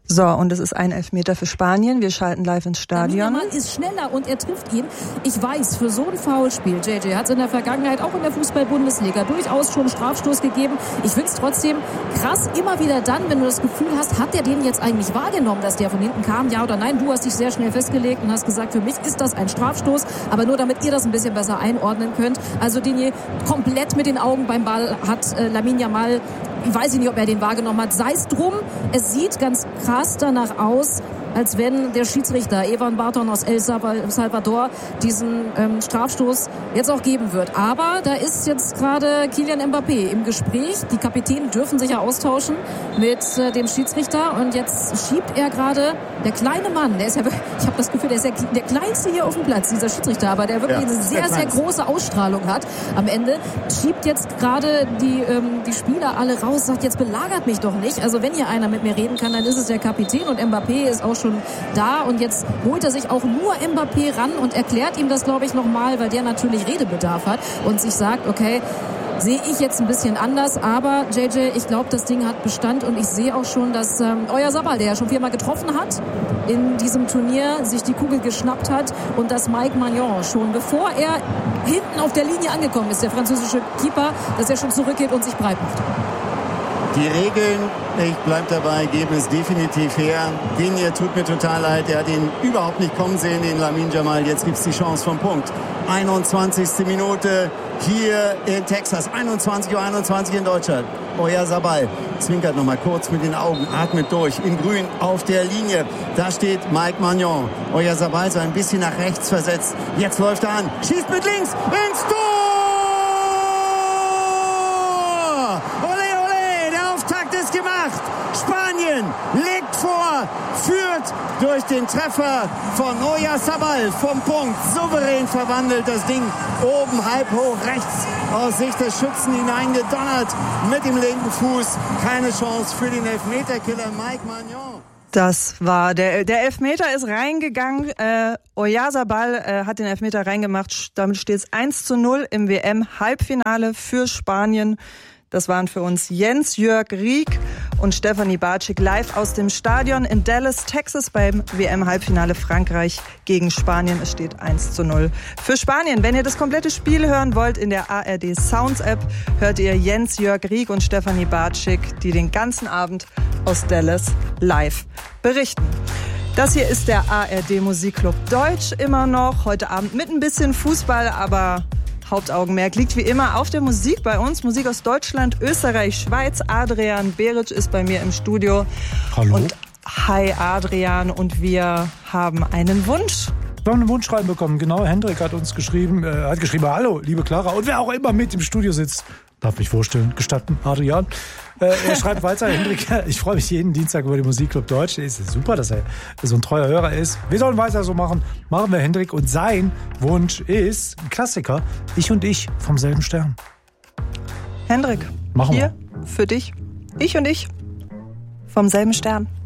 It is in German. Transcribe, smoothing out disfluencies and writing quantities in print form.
So, und es ist ein Elfmeter für Spanien. Wir schalten live ins Stadion. Lamine Yamal ist schneller und er trifft ihn. Ich weiß, für so ein Foulspiel, JJ, hat es in der Vergangenheit auch in der Fußball-Bundesliga durchaus schon Strafstoß gegeben. Ich finde es trotzdem krass, immer wieder dann, wenn du das Gefühl hast, hat der den jetzt eigentlich wahrgenommen, dass der von hinten kam, ja oder nein? Du hast dich sehr schnell festgelegt und hast gesagt, für mich ist das ein Strafstoß, aber nur damit ihr das ein bisschen besser einordnen könnt. Also den hier komplett mit den Augen beim Ball hat Lamine Yamal. Ich weiß nicht, ob er den wahrgenommen hat. Sei es drum, es sieht ganz krass danach aus, als wenn der Schiedsrichter Evan Barton aus El Salvador diesen Strafstoß jetzt auch geben wird. Aber da ist jetzt gerade Kylian Mbappé im Gespräch. Die Kapitäne dürfen sich ja austauschen mit dem Schiedsrichter. Und jetzt schiebt er gerade, der kleine Mann, der ist ja, ich habe das Gefühl, der ist der kleinste hier auf dem Platz, dieser Schiedsrichter, aber der wirklich eine sehr, sehr große Ausstrahlung hat am Ende, schiebt jetzt gerade die Spieler alle raus, sagt, jetzt belagert mich doch nicht. Also wenn hier einer mit mir reden kann, dann ist es der Kapitän und Mbappé ist auch schon da und jetzt holt er sich auch nur Mbappé ran und erklärt ihm das, glaube ich, nochmal, weil der natürlich Redebedarf hat und sich sagt, okay, sehe ich jetzt ein bisschen anders, aber JJ, ich glaube, das Ding hat Bestand und ich sehe auch schon, dass Oyarzabal, der ja schon 4-mal getroffen hat in diesem Turnier, sich die Kugel geschnappt hat und dass Mike Maignan schon, bevor er hinten auf der Linie angekommen ist, der französische Keeper, dass er schon zurückgeht und sich breit macht. Die Regeln, ich bleib dabei, geben es definitiv her. Den hier tut mir total leid, der hat ihn überhaupt nicht kommen sehen, den Lamine Yamal. Jetzt gibt's die Chance vom Punkt. 21. Minute hier in Texas, 21:21 in Deutschland. Oyarzabal zwinkert noch mal kurz mit den Augen, atmet durch, in grün auf der Linie. Da steht Mike Maignan. Oyarzabal so ein bisschen nach rechts versetzt. Jetzt läuft er an, schießt mit links ins Tor! Gemacht. Spanien legt vor, führt durch den Treffer von Oyarzabal vom Punkt. Souverän verwandelt das Ding oben halb hoch rechts aus Sicht des Schützen hineingedonnert mit dem linken Fuß. Keine Chance für den Elfmeterkiller Mike Maignan. Das war der Elfmeter ist reingegangen. Oyarzabal hat den Elfmeter reingemacht. Damit steht es 1:0 im WM-Halbfinale für Spanien. Das waren für uns Jens-Jörg Rieck und Stefanie Bartschik live aus dem Stadion in Dallas, Texas beim WM-Halbfinale Frankreich gegen Spanien. Es steht 1:0 für Spanien. Wenn ihr das komplette Spiel hören wollt, in der ARD Sounds App hört ihr Jens-Jörg Rieck und Stefanie Bartschik, die den ganzen Abend aus Dallas live berichten. Das hier ist der ARD Musikclub Deutsch immer noch. Heute Abend mit ein bisschen Fußball, aber Hauptaugenmerk liegt wie immer auf der Musik bei uns. Musik aus Deutschland, Österreich, Schweiz. Adrian Beric ist bei mir im Studio. Hallo. Und hi Adrian, und wir haben einen Wunsch. Wir haben einen Wunsch reinbekommen, genau. Hendrik hat uns geschrieben, hallo, liebe Clara. Und wer auch immer mit im Studio sitzt, darf mich vorstellen, gestatten, Adrian. Er schreibt weiter, Hendrik, ich freue mich jeden Dienstag über den Musikclub Deutsch. Es ist super, dass er so ein treuer Hörer ist. Wir sollen weiter so machen. Machen wir, Hendrik. Und sein Wunsch ist ein Klassiker, Ich und ich vom selben Stern. Hendrik, machen hier wir. Für dich, Ich und ich vom selben Stern.